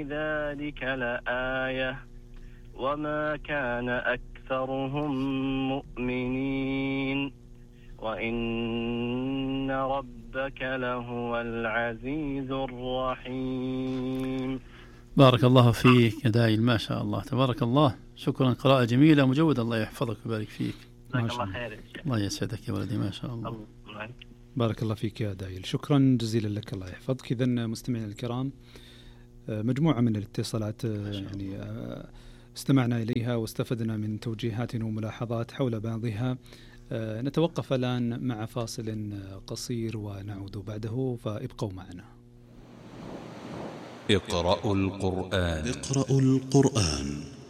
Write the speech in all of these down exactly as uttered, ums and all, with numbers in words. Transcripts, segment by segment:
ذلك لآية وما كان أكثرهم مؤمنين وإن ربك لهو العزيز الرحيم. بارك الله فيك يا دايل، ما شاء الله تبارك الله، شكرا، قراءة جميلة مجودة، الله يحفظك ويبارك فيك. جزاك الله خير. الله يسعدك يا ولدي، ما شاء الله. الله. بارك الله فيك يا دايل، شكرا جزيلا لك، الله يحفظك. إذا مستمعينا الكرام، مجموعة من الاتصالات يعني استمعنا إليها واستفدنا من توجيهات وملاحظات حول بعضها. نتوقف الآن مع فاصل قصير ونعود بعده، فابقوا معنا. اقرأوا القرآن. اقرأوا القرآن.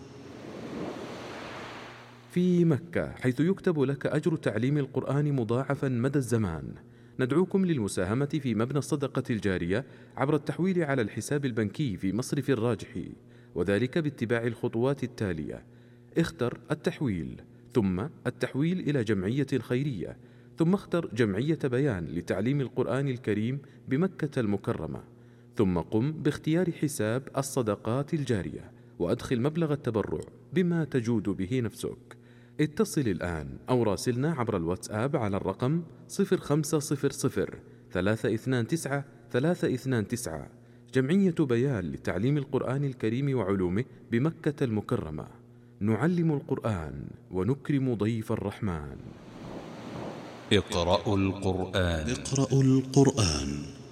في مكة، حيث يكتب لك أجر تعليم القرآن مضاعفا مدى الزمان، ندعوكم للمساهمة في مبنى الصدقة الجارية عبر التحويل على الحساب البنكي في مصرف الراجحي، وذلك باتباع الخطوات التالية: اختر التحويل، ثم التحويل إلى جمعية خيرية، ثم اختر جمعية بيان لتعليم القرآن الكريم بمكة المكرمة، ثم قم باختيار حساب الصدقات الجارية وأدخل مبلغ التبرع بما تجود به نفسك. اتصل الآن أو راسلنا عبر الواتساب على الرقم صفر خمسة صفر صفر ثلاثة اثنان تسعة ثلاثة اثنان تسعة. جمعية بيان لتعليم القرآن الكريم وعلومه بمكة المكرمة، نعلم القرآن ونكرم ضيف الرحمن. اقرأوا القرآن. اقرأوا القرآن.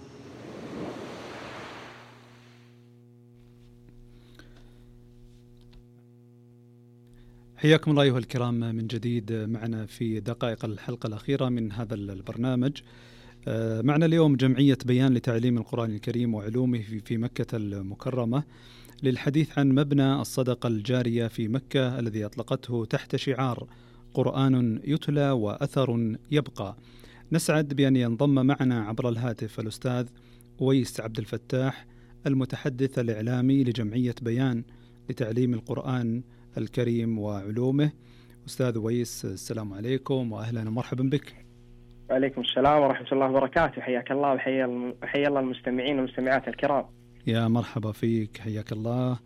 حياكم الله أيها الكرام من جديد معنا في دقائق الحلقة الأخيرة من هذا البرنامج. معنا اليوم جمعية بيان لتعليم القرآن الكريم وعلومه في مكة المكرمة للحديث عن مبنى الصدقة الجارية في مكة الذي أطلقته تحت شعار قرآن يتلى وأثر يبقى. نسعد بأن ينضم معنا عبر الهاتف الأستاذ أويس عبد الفتاح، المتحدث الإعلامي لجمعية بيان لتعليم القرآن الكريم وعلومه. أستاذ أويس، السلام عليكم وأهلا ومرحبا بك. وعليكم السلام ورحمة الله وبركاته، حياك الله وحيا الله المستمعين والمستمعات الكرام. يا مرحبا فيك، حياك الله.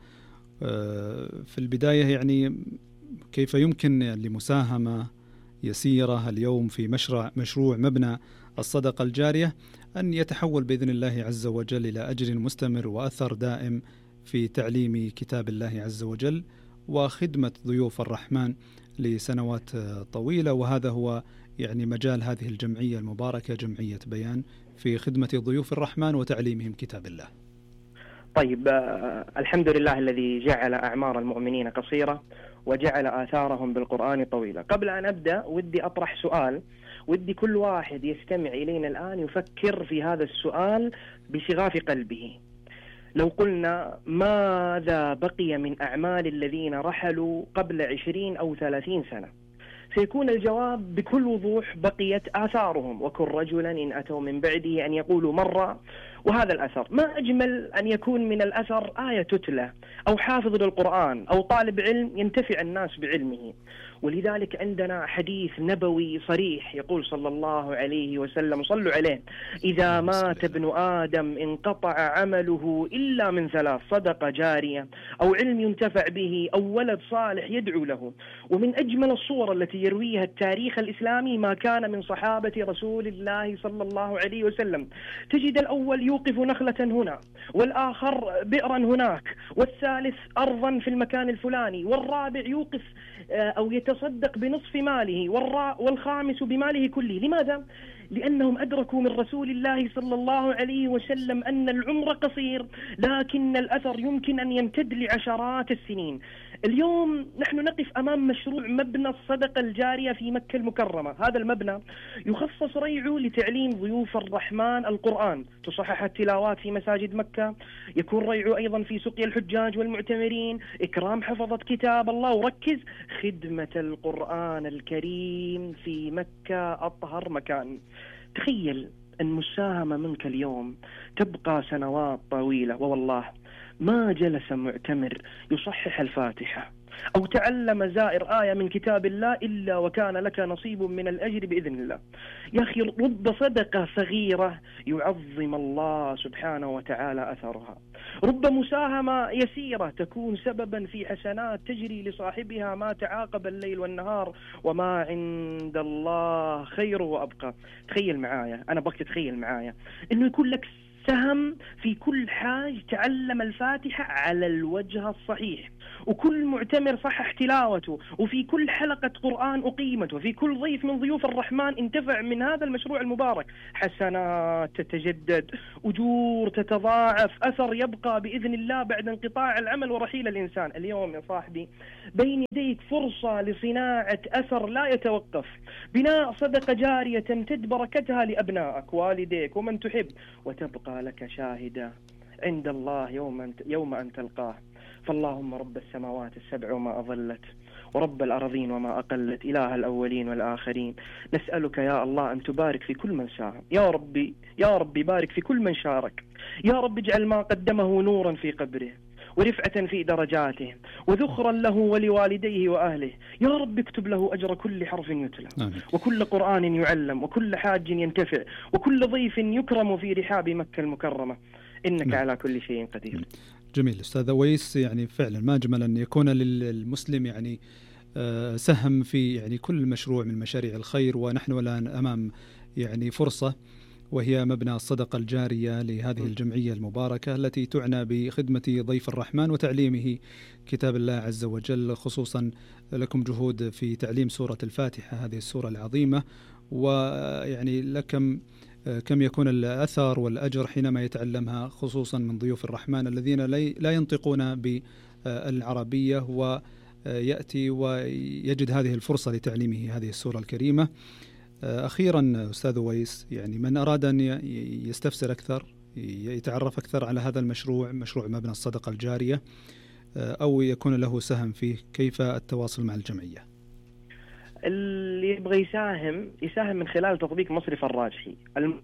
في البداية يعني كيف يمكن لمساهمة يسيرة اليوم في مشروع مشروع مبنى الصدقة الجارية أن يتحول بإذن الله عز وجل إلى أجر مستمر وأثر دائم في تعليم كتاب الله عز وجل وخدمة ضيوف الرحمن لسنوات طويلة، وهذا هو يعني مجال هذه الجمعية المباركة، جمعية بيان، في خدمة ضيوف الرحمن وتعليمهم كتاب الله. طيب، آه الحمد لله الذي جعل أعمار المؤمنين قصيرة وجعل آثارهم بالقرآن طويلة. قبل أن أبدأ ودي أطرح سؤال، ودي كل واحد يستمع إلينا الآن يفكر في هذا السؤال بشغاف قلبه. لو قلنا ماذا بقي من أعمال الذين رحلوا قبل عشرين أو ثلاثين سنة، سيكون الجواب بكل وضوح بقيت آثارهم، وكل رجلا إن أتوا من بعده أن يقولوا مرة. وهذا الأثر ما أجمل أن يكون من الأثر آية تتلى أو حافظ للقرآن أو طالب علم ينتفع الناس بعلمه. ولذلك عندنا حديث نبوي صريح يقول صلى الله عليه وسلم، صلوا عليه: إذا مات ابن آدم انقطع عمله إلا من ثلاث: صدقة جارية أو علم ينتفع به أو ولد صالح يدعو له. ومن أجمل الصور التي يرويها التاريخ الإسلامي ما كان من صحابة رسول الله صلى الله عليه وسلم. تجد الأول يوقف نخلة هنا، والآخر بئرا هناك، والثالث أرضا في المكان الفلاني، والرابع يوقف أو يتصدق بنصف ماله، والخامس بماله كله. لماذا؟ لأنهم أدركوا من رسول الله صلى الله عليه وسلم أن العمر قصير لكن الأثر يمكن أن يمتد لعشرات السنين. اليوم نحن نقف أمام مشروع مبنى الصدقة الجارية في مكة المكرمة. هذا المبنى يخصص ريعه لتعليم ضيوف الرحمن القرآن، تصحح التلاوات في مساجد مكة، يكون ريعه أيضا في سقيا الحجاج والمعتمرين، إكرام حفظة كتاب الله، وركز خدمة القرآن الكريم في مكة أطهر مكان. تخيل أن مساهمة منك اليوم تبقى سنوات طويلة، ووالله ما جلس معتمر يصحح الفاتحة أو تعلم زائر آية من كتاب الله إلا وكان لك نصيب من الأجر بإذن الله. يا أخي رب صدقة صغيرة يعظم الله سبحانه وتعالى أثرها، رب مساهمة يسيرة تكون سببا في حسنات تجري لصاحبها ما تعاقب الليل والنهار، وما عند الله خير وأبقى. تخيل معايا، أنا بك تتخيل معايا إنه يكون لك سهم في كل حاج تعلم الفاتحة على الوجه الصحيح، وكل معتمر صحح تلاوته، وفي كل حلقة قرآن أقيمت، وفي كل ضيف من ضيوف الرحمن انتفع من هذا المشروع المبارك. حسنات تتجدد، أجور تتضاعف، أثر يبقى بإذن الله بعد انقطاع العمل ورحيل الإنسان. اليوم يا صاحبي بين يديك فرصة لصناعة أثر لا يتوقف، بناء صدقة جارية تمتد بركتها لأبنائك والديك ومن تحب، وتبقى لك شاهدة عند الله يوم يوم أن تلقاه. فاللهم رب السماوات السبع وما أظلت، ورب الأرضين وما أقلت، إله الأولين والآخرين، نسألك يا الله أن تبارك في كل من ساهم. يا ربي يا ربي بارك في كل من شارك. يا رب اجعل ما قدمه نورا في قبره، ورفعة في درجاته، وذخرا له ولوالديه وأهله. يا رب اكتب له أجر كل حرف يتلى، وكل قرآن يعلم، وكل حاج ينتفع، وكل ضيف يكرم في رحاب مكة المكرمة، إنك م. على كل شيء قدير. جميل أستاذ أويس، يعني فعلا ما أجمل أن يكون للمسلم يعني سهم في يعني كل مشروع من مشاريع الخير. ونحن الآن أمام يعني فرصة، وهي مبنى الصدقة الجارية لهذه الجمعية المباركة التي تعنى بخدمة ضيف الرحمن وتعليمه كتاب الله عز وجل. خصوصا لكم جهود في تعليم سورة الفاتحة، هذه السورة العظيمة، ويعني لكم كم يكون الأثر والأجر حينما يتعلمها، خصوصا من ضيوف الرحمن الذين لا ينطقون بالعربية، ويأتي ويجد هذه الفرصة لتعليمه هذه السورة الكريمة. أخيرا أستاذ ويس، يعني من أراد أن يستفسر أكثر، يتعرف أكثر على هذا المشروع، مشروع مبنى الصدقة الجارية، أو يكون له سهم فيه، كيف التواصل مع الجمعية؟ اللي يبغى يساهم يساهم من خلال تطبيق مصرف الراجحي. الم...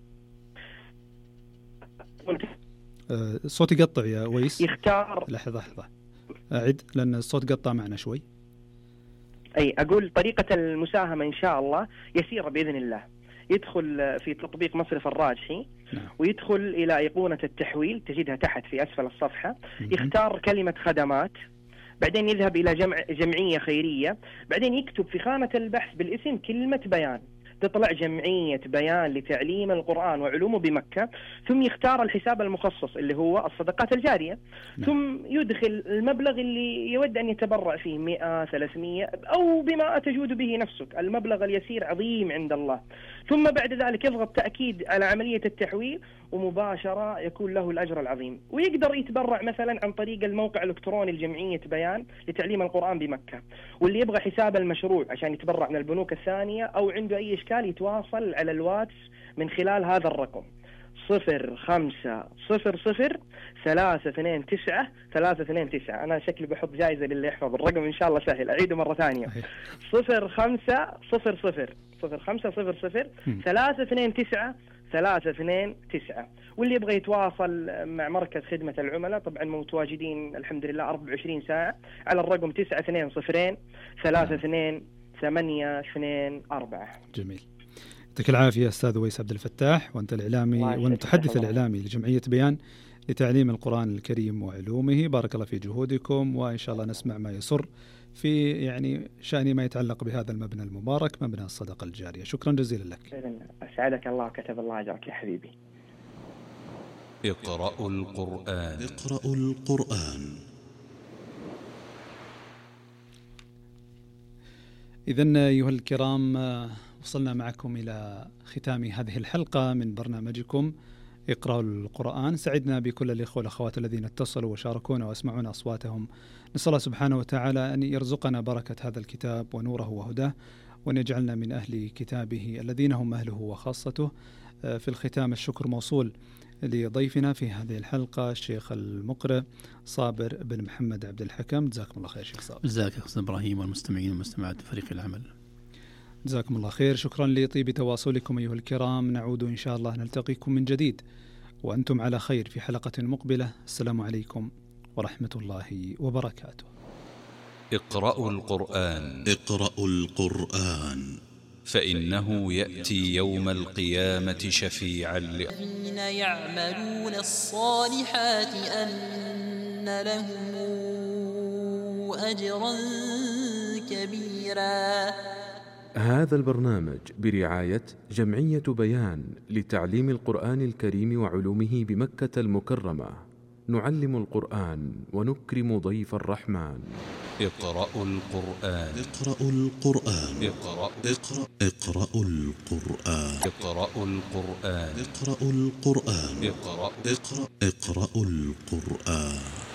الصوت يقطع يا ويس. يختار لحظة لحظة أعد لأن الصوت قطع معنا شوي. أي أقول طريقة المساهمة إن شاء الله يسيرة بإذن الله. يدخل في تطبيق مصرف الراجحي، نعم. ويدخل إلى أيقونة التحويل تجدها تحت في أسفل الصفحة، يختار كلمة خدمات، بعدين يذهب إلى جمع جمعية خيرية، بعدين يكتب في خانة البحث بالاسم كلمة بيان، تطلع جمعية بيان لتعليم القرآن وعلومه بمكة، ثم يختار الحساب المخصص اللي هو الصدقات الجارية، نعم. ثم يدخل المبلغ اللي يود أن يتبرع فيه، مئة ثلاثمية أو بما تجود به نفسك، المبلغ اليسير عظيم عند الله. ثم بعد ذلك يضغط تأكيد على عملية التحويل، ومباشرة يكون له الأجر العظيم، ويقدر يتبرع مثلا عن طريق الموقع الإلكتروني لجمعية بيان لتعليم القرآن بمكة. واللي يبغى حساب المشروع عشان يتبرع من البنوك الثانية أو عنده أي إشكال يتواصل على الواتس من خلال هذا الرقم صفر خمسة صفر صفر ثلاثة اثنين تسعة ثلاثة اثنين تسعة. أنا شكلي بحط جائزة للي يحفظ الرقم إن شاء الله سهل، أعيده مرة ثانية صفر خمسة صفر صفر صفر خمسة صفر صفر ثلاثة اثنين تسعة ثلاثة اثنين تسعة. واللي يبغى يتواصل مع مركز خدمة العملاء طبعا متواجدين الحمد لله أربعة وعشرين ساعة على الرقم تسعة اثنين صفرين ثلاثة اثنين ثمانية اثنين أربعة. جميل، يعطيك العافية أستاذ ويس عبد الفتاح، وأنت الإعلامي والمتحدث الإعلامي لجمعية بيان لتعليم القرآن الكريم وعلومه. بارك الله في جهودكم، وإن شاء الله نسمع ما يسر في يعني شأن ما يتعلق بهذا المبنى المبارك، مبنى الصدقة الجارية. شكرا جزيلا لك. أسعدك الله، كتب الله أجرك يا حبيبي. اقرأوا القرآن. اقرأوا القرآن. إذن أيها الكرام، وصلنا معكم إلى ختام هذه الحلقة من برنامجكم اقرأوا القرآن. سعدنا بكل الإخوة والأخوات الذين اتصلوا وشاركونا واسمعونا أصواتهم. نسأل الله سبحانه وتعالى أن يرزقنا بركة هذا الكتاب ونوره وهداه، وأن يجعلنا من أهل كتابه الذين هم أهله وخاصته. في الختام الشكر موصول لضيفنا في هذه الحلقة الشيخ المقرئ صابر بن محمد عبد الحكم. جزاكم الله خير شيخ صابر. جزاك أستاذ إبراهيم والمستمعين والمستمعات فريق العمل. جزاكم الله خير. شكرا لطيب تواصلكم أيها الكرام. نعود إن شاء الله نلتقيكم من جديد وأنتم على خير في حلقة مقبلة. السلام عليكم ورحمة الله وبركاته. اقرأوا القرآن. اقرأوا القرآن فإنه يأتي يوم القيامة شفيعا للذين يعملون الصالحات أن لهم أجرا كبيرا. هذا البرنامج برعاية جمعية بيان لتعليم القرآن الكريم وعلومه بمكة المكرمة. نعلم القرآن ونكرم ضيف الرحمن. اقرأوا القرآن. اقرأوا القرآن. اقرأ اقرأ اقرأوا القرآن. اقرأوا القرآن. اقرأوا القرآن. اقرأ اقرأ اقرأوا القرآن.